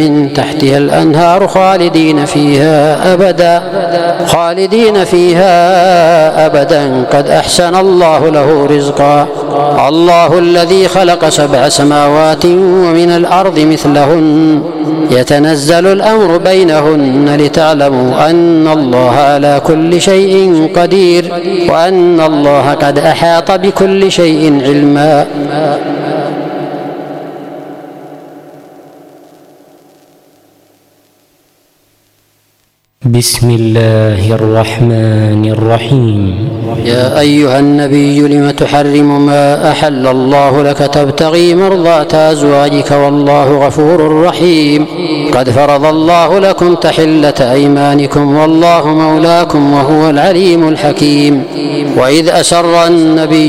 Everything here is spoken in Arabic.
من تحتها الأنهار خالدين فيها أبدا قد أحسن الله له رزقا. الله الذي خلق 7 سماوات ومن الأرض مثلهن يتنزل الأمر بينهن لتعلموا أن الله على كل شيء قدير وأن الله قد أحاط بكل شيء علما. بسم الله الرحمن الرحيم. يا أيها النبي لم تحرم ما أحل الله لك تبتغي مرضات أزواجك والله غفور رحيم. قد فرض الله لكم تحلة أيمانكم والله مولاكم وهو العليم الحكيم. وإذ أسر النبي